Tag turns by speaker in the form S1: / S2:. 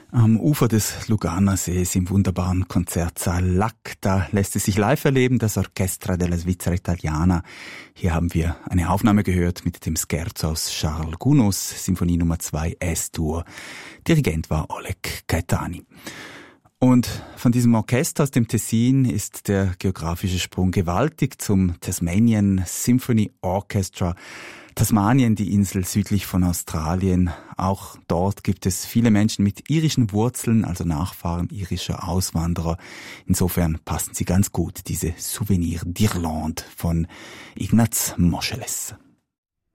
S1: Am Ufer des Luganersees im wunderbaren Konzertsaal Lac, da lässt es sich live erleben, das Orchestra della Svizzera Italiana. Hier haben wir eine Aufnahme gehört mit dem Scherzo aus Charles Gounod's Symphonie Nummer 2 S-Dur. Dirigent war Oleg Caetani. Und von diesem Orchester aus dem Tessin ist der geografische Sprung gewaltig zum Tasmanian Symphony Orchestra. Tasmanien, die Insel südlich von Australien. Auch dort gibt es viele Menschen mit irischen Wurzeln, also Nachfahren irischer Auswanderer. Insofern passen sie ganz gut, diese Souvenirs d'Irlande von Ignaz Moscheles.